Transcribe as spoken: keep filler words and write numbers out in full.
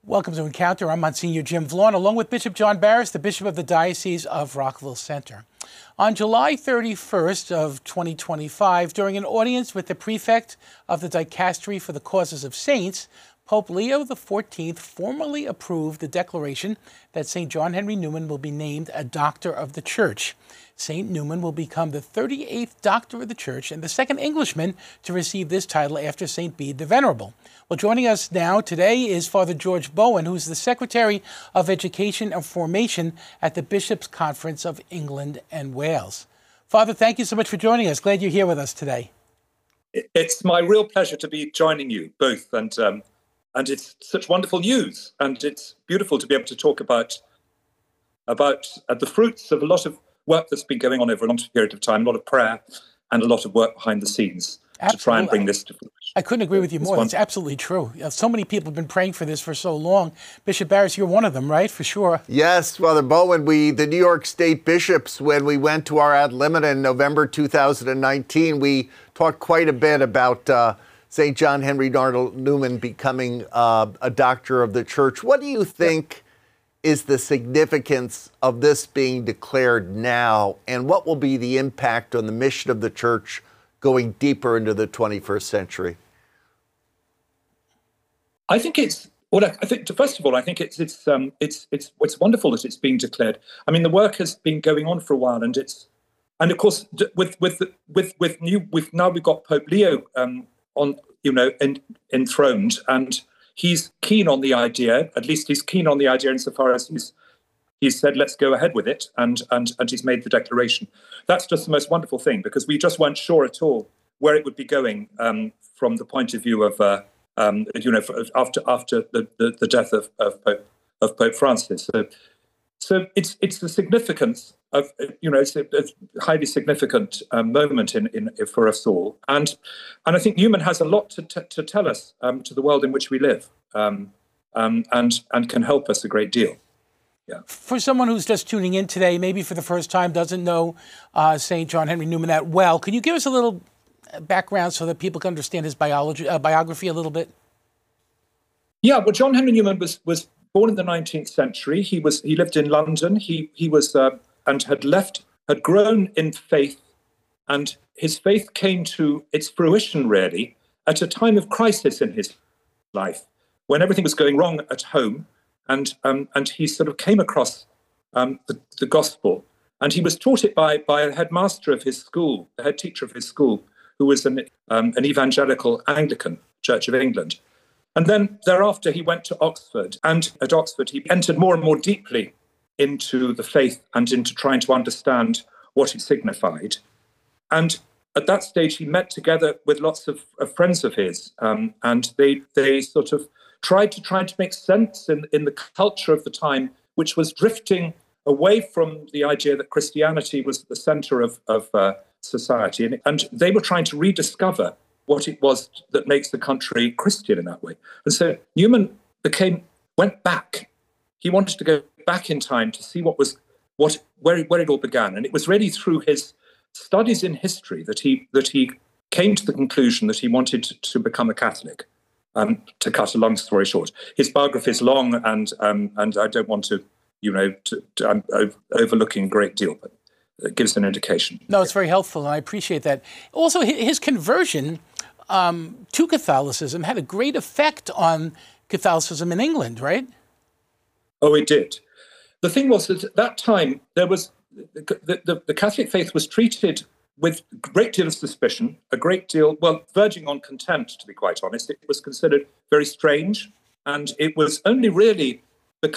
Welcome to Encounter. I'm Monsignor Jim Vaughn, along with Bishop John Barris, the Bishop of the Diocese of Rockville Centre. On July thirty-first of twenty twenty-five, during an audience with the prefect of the Dicastery for the Causes of Saints, Pope Leo the fourteenth formally approved the declaration that Saint John Henry Newman will be named a Doctor of the Church. Saint Newman will become the thirty-eighth Doctor of the Church and the second Englishman to receive this title after Saint Bede the Venerable. Well, joining us now today is Father George Bowen, who's the Secretary of Education and Formation at the Bishops' Conference of England and Wales. Father, thank you so much for joining us. Glad you're here with us today. It's my real pleasure to be joining you both, and um, and it's such wonderful news, and it's beautiful to be able to talk about about uh, the fruits of a lot of work that's been going on over a long period of time, a lot of prayer and a lot of work behind the scenes. Absolutely. To try and bring this to fruition. I couldn't agree with you more. That's absolutely true. So many people have been praying for this for so long. Bishop Barris, you're one of them, right? For sure. Yes, Father Bowen. We, the New York State bishops, when we went to our ad limina in November two thousand nineteen, we talked quite a bit about uh, Saint John Henry Newman becoming uh, a doctor of the church. What do you think yeah. is the significance of this being declared now, and what will be the impact on the mission of the church going deeper into the twenty-first century? I think it's well. I think first of all, I think it's it's um, it's it's it's wonderful that it's being declared. I mean, the work has been going on for a while, and it's and of course with with with with new with now we've got Pope Leo um, on you know en, enthroned, and he's keen on the idea. At least he's keen on the idea insofar as he's. He's said, let's go ahead with it, and, and and he's made the declaration. That's just the most wonderful thing, because we just weren't sure at all where it would be going um, from the point of view of, uh, um, you know, after after the, the, the death of of Pope, of Pope Francis. So, so it's it's the significance of, you know, it's a, a highly significant um, moment in, in for us all, and and I think Newman has a lot to t- to tell us um, to the world in which we live, um, um, and and can help us a great deal. Yeah. For someone who's just tuning in today, maybe for the first time, doesn't know uh, Saint John Henry Newman that well, could you give us a little background so that people can understand his biology, uh, biography a little bit? Yeah, well, John Henry Newman was was born in the nineteenth century. He was he lived in London. He he was uh, and had left, had grown in faith, and his faith came to its fruition really at a time of crisis in his life, when everything was going wrong at home. And um, and he sort of came across um, the, the gospel, and he was taught it by by a headmaster of his school, the head teacher of his school, who was an um, an evangelical Anglican Church of England. And then thereafter he went to Oxford, and at Oxford he entered more and more deeply into the faith and into trying to understand what it signified. And at that stage he met together with lots of, of friends of his, um, and they they sort of tried to try to make sense in, in the culture of the time, which was drifting away from the idea that Christianity was the center of, of uh, society. And, and they were trying to rediscover what it was that makes the country Christian in that way. And so Newman became, went back. He wanted to go back in time to see what was, what, where, where it all began. And it was really through his studies in history that he, that he came to the conclusion that he wanted to, to become a Catholic. Um, to cut a long story short, his biography is long, and um, and I don't want to, you know, to, to, I'm overlooking a great deal, but it gives an indication. No, it's very helpful, and I appreciate that. Also, his conversion um, to Catholicism had a great effect on Catholicism in England, right? Oh, it did. The thing was that at that time there was the, the, the Catholic faith was treated with a great deal of suspicion, a great deal, well, verging on contempt, to be quite honest. It was considered very strange, and it was only really